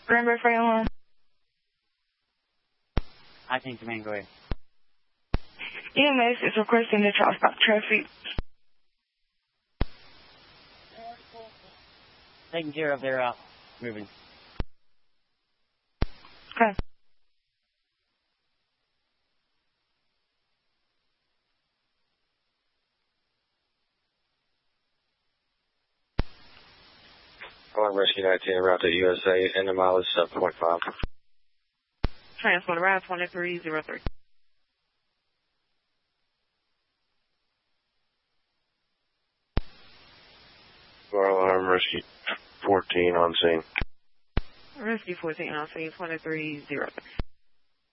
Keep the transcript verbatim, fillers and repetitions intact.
Granbury Freight Line. I think the man, go ahead. E M S is requesting that y'all stop traffic. Taking care of their, uh, moving. Okay. Alarm Rescue nineteen, route to U S A, and the mileage seven point five. Transport around twenty-three zero three. Alarm Rescue fourteen on scene. Rescue fourteen on scene, twenty-three zero three.